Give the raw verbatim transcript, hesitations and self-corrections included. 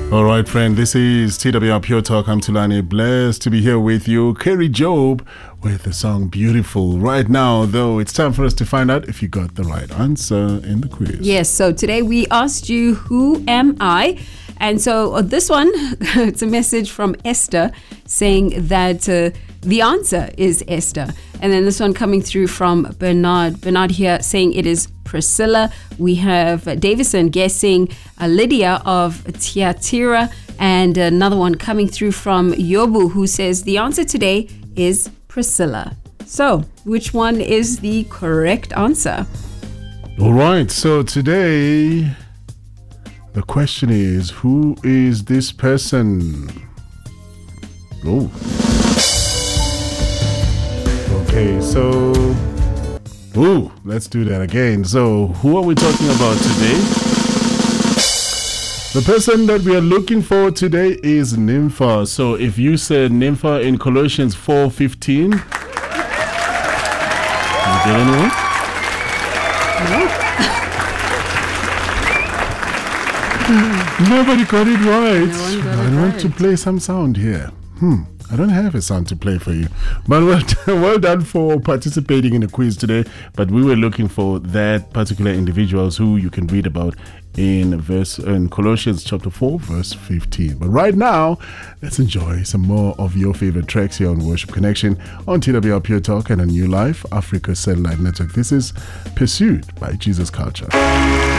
All right, friend, this is T W R Pure Talk. I'm Tulani, blessed to be here with you. Kerry Job with the song Beautiful. Right now, though, it's time for us to find out if you got the right answer in the quiz. Yes, so today we asked you, who am I? And so uh, this one, it's a message from Esther saying that uh, the answer is Esther. And then this one coming through from Bernard. Bernard here saying it is Priscilla. We have Davison guessing uh, Lydia of Tiatira. And another one coming through from Yobu, who says the answer today is Priscilla. So which one is the correct answer? All right, so today the question is, who is this person? Oh. Okay, so, ooh, let's do that again. So, who are we talking about today? The person that we are looking for today is Nympha. So, if you said Nympha in Colossians four fifteen, did you get anyone? No. Nobody got it right. No one got I it want right. to play some sound here. Hmm. I don't have a sound to play for you. But well, well done for participating in the quiz today. But we were looking for that particular individuals who you can read about in verse in Colossians chapter four, verse fifteen. But right now, let's enjoy some more of your favorite tracks here on Worship Connection on T W R Pure Talk and on New Life Africa Satellite Network. This is Pursued by Jesus Culture.